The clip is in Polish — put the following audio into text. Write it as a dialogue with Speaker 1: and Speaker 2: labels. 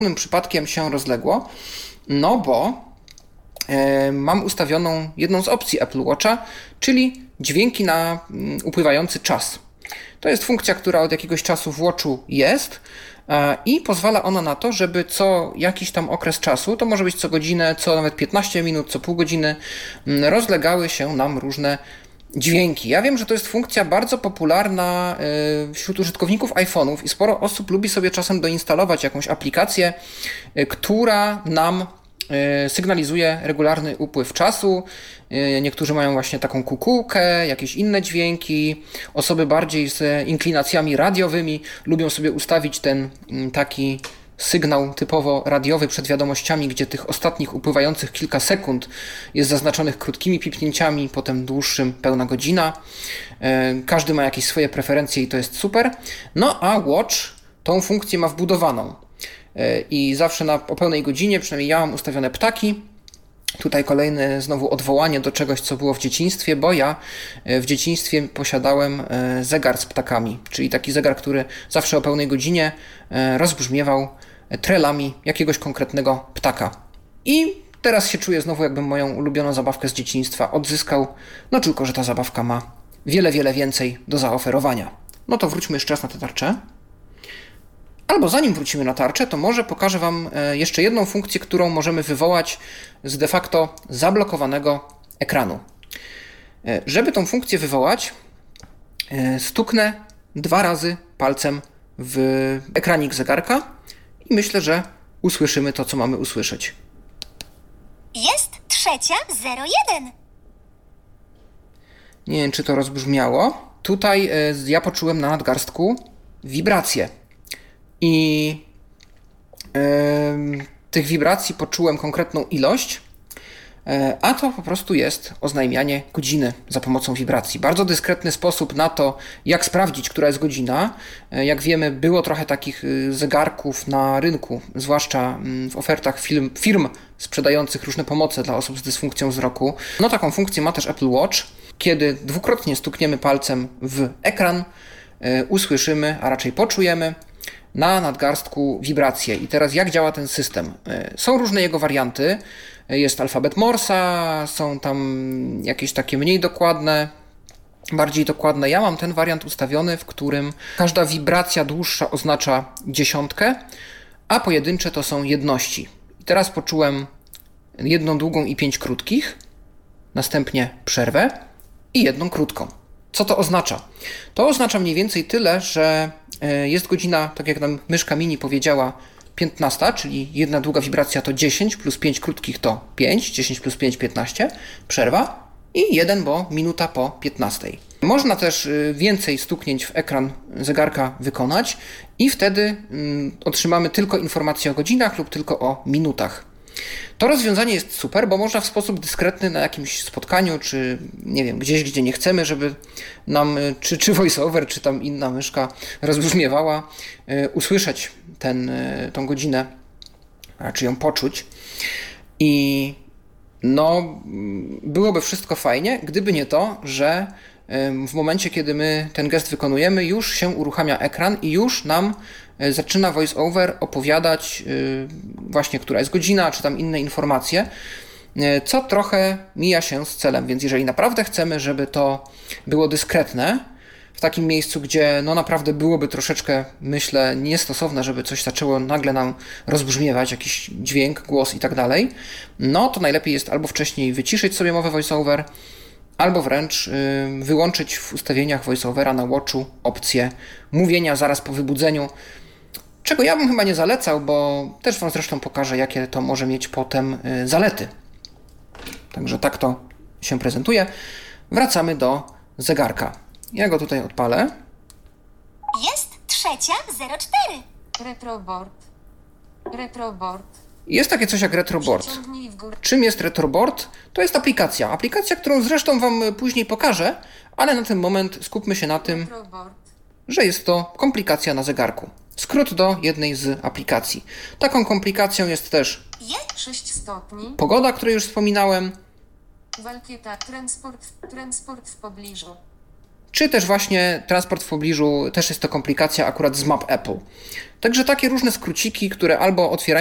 Speaker 1: przypadkiem się rozległo, no bo mam ustawioną jedną z opcji Apple Watcha, czyli dźwięki na upływający czas. To jest funkcja, która od jakiegoś czasu w Watchu jest i pozwala ona na to, żeby co jakiś tam okres czasu, to może być co godzinę, co nawet 15 minut, co pół godziny, rozlegały się nam różne dźwięki. Ja wiem, że to jest funkcja bardzo popularna wśród użytkowników iPhone'ów i sporo osób lubi sobie czasem doinstalować jakąś aplikację, która nam sygnalizuje regularny upływ czasu. Niektórzy mają właśnie taką kukułkę, jakieś inne dźwięki. Osoby bardziej z inklinacjami radiowymi lubią sobie ustawić ten taki sygnał typowo radiowy przed wiadomościami, gdzie tych ostatnich upływających kilka sekund jest zaznaczonych krótkimi pipnięciami, potem dłuższym pełna godzina. Każdy ma jakieś swoje preferencje i to jest super. No a Watch tą funkcję ma wbudowaną. I zawsze o pełnej godzinie, przynajmniej ja mam ustawione ptaki. Tutaj kolejne znowu odwołanie do czegoś, co było w dzieciństwie, bo ja w dzieciństwie posiadałem zegar z ptakami, czyli taki zegar, który zawsze o pełnej godzinie rozbrzmiewał trelami jakiegoś konkretnego ptaka. I teraz się czuję znowu, jakbym moją ulubioną zabawkę z dzieciństwa odzyskał, no tylko, że ta zabawka ma wiele, wiele więcej do zaoferowania. No to wróćmy jeszcze raz na tę tarczę. Albo zanim wrócimy na tarczę, to może pokażę Wam jeszcze jedną funkcję, którą możemy wywołać z de facto zablokowanego ekranu. Żeby tą funkcję wywołać, stuknę 2 razy palcem w ekranik zegarka i myślę, że usłyszymy to, co mamy usłyszeć.
Speaker 2: Jest 3:01.
Speaker 1: Nie wiem, czy to rozbrzmiało. Tutaj ja poczułem na nadgarstku wibrację. I tych wibracji poczułem konkretną ilość, a to po prostu jest oznajmianie godziny za pomocą wibracji. Bardzo dyskretny sposób na to, jak sprawdzić, która jest godzina. Jak wiemy, było trochę takich zegarków na rynku, zwłaszcza w ofertach firm sprzedających różne pomoce dla osób z dysfunkcją wzroku. No taką funkcję ma też Apple Watch. Kiedy dwukrotnie stukniemy palcem w ekran, usłyszymy, a raczej poczujemy na nadgarstku wibracje. I teraz jak działa ten system? Są różne jego warianty. Jest alfabet Morsa, są tam jakieś takie mniej dokładne, bardziej dokładne. Ja mam ten wariant ustawiony, w którym każda wibracja dłuższa oznacza dziesiątkę, a pojedyncze to są jedności. I teraz poczułem jedną długą i 5 krótkich, następnie przerwę i jedną krótką. Co to oznacza? To oznacza mniej więcej tyle, że jest godzina, tak jak nam myszka mini powiedziała, 15, czyli jedna długa wibracja to 10, plus 5 krótkich to 5, 10 plus 5, 15, przerwa i 1, bo minuta po 15. Można też więcej stuknięć w ekran zegarka wykonać i wtedy otrzymamy tylko informacje o godzinach lub tylko o minutach. To rozwiązanie jest super, bo można w sposób dyskretny na jakimś spotkaniu, czy nie wiem, gdzieś, gdzie nie chcemy, żeby nam czy VoiceOver, czy tam inna myszka rozbrzmiewała, usłyszeć tą godzinę, raczej ją poczuć. I no, byłoby wszystko fajnie, gdyby nie to, że w momencie, kiedy my ten gest wykonujemy, już się uruchamia ekran i już nam zaczyna VoiceOver opowiadać właśnie, która jest godzina, czy tam inne informacje, co trochę mija się z celem. Więc jeżeli naprawdę chcemy, żeby to było dyskretne, w takim miejscu, gdzie no naprawdę byłoby troszeczkę, myślę, niestosowne, żeby coś zaczęło nagle nam rozbrzmiewać, jakiś dźwięk, głos i tak dalej, no to najlepiej jest albo wcześniej wyciszyć sobie mowę VoiceOver, albo wręcz wyłączyć w ustawieniach VoiceOvera na Watchu opcję mówienia zaraz po wybudzeniu, czego ja bym chyba nie zalecał, bo też Wam zresztą pokażę, jakie to może mieć potem zalety. Także tak to się prezentuje. Wracamy do zegarka. Ja go tutaj odpalę.
Speaker 2: Jest 3:04.
Speaker 3: Retroboard.
Speaker 1: Jest takie coś jak Retroboard.
Speaker 3: Przyciągnij w górę.
Speaker 1: Czym jest Retroboard? To jest aplikacja. Aplikacja, którą zresztą Wam później pokażę, ale na ten moment skupmy się na tym,
Speaker 3: Retroboard.
Speaker 1: że jest to komplikacja na zegarku. Skrót do jednej z aplikacji. Taką komplikacją jest też
Speaker 3: 6 stopni.
Speaker 1: pogoda, o której już wspominałem.
Speaker 3: Walkieta. Transport w pobliżu.
Speaker 1: czy też właśnie transport w pobliżu, też jest to komplikacja akurat z Map Apple. Także takie różne skróciki, które albo otwierają